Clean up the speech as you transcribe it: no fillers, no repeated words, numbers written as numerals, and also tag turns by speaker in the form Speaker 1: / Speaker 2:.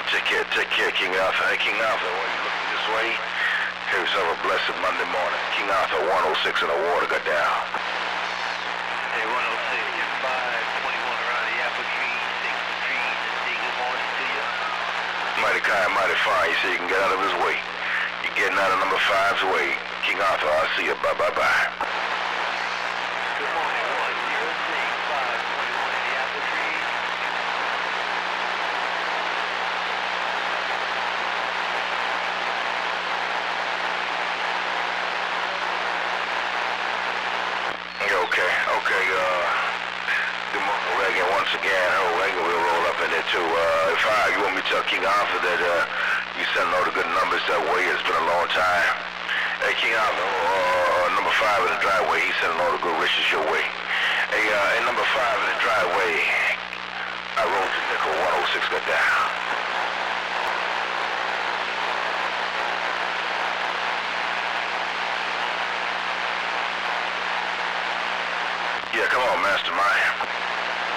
Speaker 1: Take care, King Arthur. Hey, King Arthur, why you looking this way? Have yourself a blessed Monday morning. King Arthur, 106 in the water, got down.
Speaker 2: Hey, 106, 521 around the apple tree, 6 trees, and say good morning to you.
Speaker 1: Mighty kind, mighty fine. You see you can get out of his way. You're getting out of number 5's way. King Arthur, I'll see you. Bye.
Speaker 2: Good morning, 106, 521 in the apple tree.
Speaker 1: Okay, good morning, Reagan, once again. Oh, Reagan, we'll roll up in there too. You want me to tell King Arthur that you send all the good numbers that way? It's been a long time. Hey, King Arthur, number 5 in the driveway, he's sending all the good wishes your way. Hey, number 5 in the driveway, I rolled to nickel, 106 got down. Yeah, come on, Mastermind.